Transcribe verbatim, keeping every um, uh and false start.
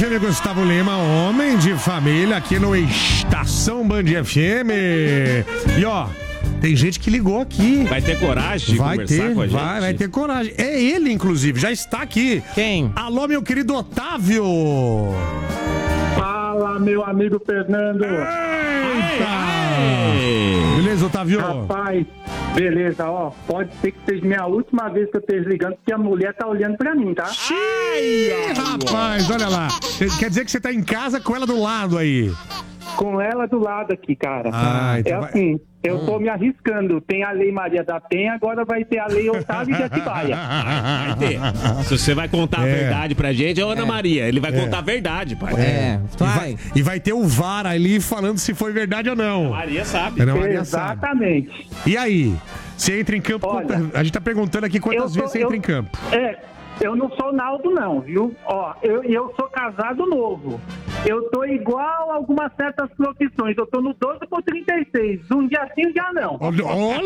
F M, Gustavo Lima, homem de família, aqui no Estação Band F M. E ó, tem gente que ligou aqui. Vai ter coragem de vai conversar ter, com a gente? Vai, vai ter coragem. É ele, inclusive, já está aqui. Quem? Alô, meu querido Otávio. Fala, meu amigo Fernando. Eita! Beleza, Otávio? Rapaz, beleza, ó. Pode ser que seja minha última vez que eu esteja ligando, porque a mulher tá olhando pra mim, tá? Ih, rapaz, olha lá. Quer dizer que você tá em casa com ela do lado aí? Com ela do lado aqui, cara. Ah, então é vai- assim, eu tô me arriscando. Tem a Lei Maria da Penha, agora vai ter a Lei Otávio de Atibaia. Vai ter. Se você vai contar a É. verdade pra gente, é o Ana É. Maria. Ele vai contar a verdade, pai. É, E vai. vai, e vai ter o V A R ali falando se foi verdade ou não. Maria sabe. Ana Maria sabe. Exatamente. E aí? Você entra em campo? Olha, quantas- a gente tá perguntando aqui quantas eu tô- vezes você eu- entra em campo. É, eu não sou Naldo não, viu? Ó, eu, eu sou casado novo. Eu tô igual a algumas certas profissões. Eu tô no doze por trinta e seis. Um dia sim, um dia não. Olha,